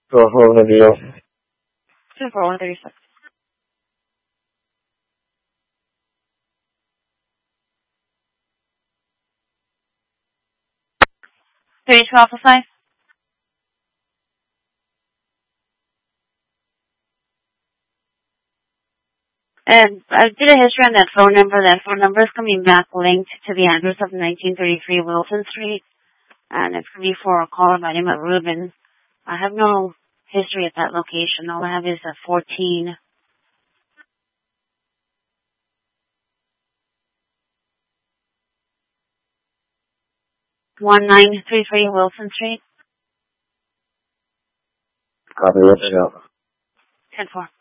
Go for video. 24136. 32 And I did a history on that phone number. That phone number is coming back linked to the address of 1933 Wilson Street. And it's going to be for a caller by the name of Ruben. I have no history at that location. All I have is a 14. 1933 Wilson Street. Copy, let's go. 10-4.